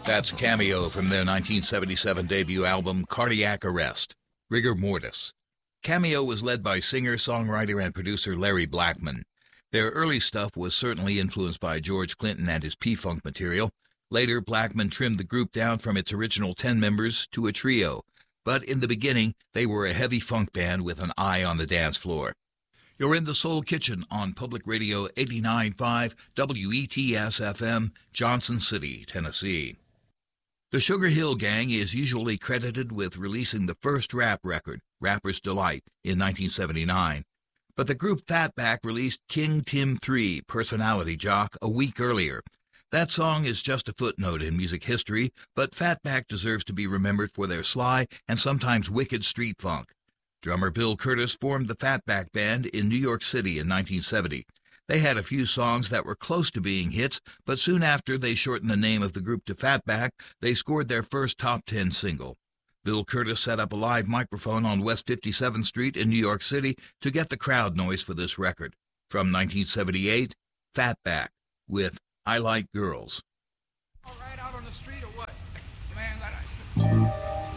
That's Cameo from their 1977 debut album, Cardiac Arrest, Rigor Mortis. Cameo was led by singer, songwriter, and producer Larry Blackmon. Their early stuff was certainly influenced by George Clinton and his P-Funk material. Later, Blackmon trimmed the group down from its original 10 members to a trio. But in the beginning, they were a heavy funk band with an eye on the dance floor. You're in the Soul Kitchen on Public Radio 89.5 WETS-FM, Johnson City, Tennessee. The Sugar Hill Gang is usually credited with releasing the first rap record, Rapper's Delight, in 1979. But the group Fatback released King Tim 3, Personality Jock, a week earlier. That song is just a footnote in music history, but Fatback deserves to be remembered for their sly and sometimes wicked street funk. Drummer Bill Curtis formed the Fatback Band in New York City in 1970. They had a few songs that were close to being hits, but soon after they shortened the name of the group to Fatback, they scored their first top 10 single. Bill Curtis set up a live microphone on West 57th Street in New York City to get the crowd noise for this record. From 1978, Fatback with I Like Girls. All right, out on the street or what? Man,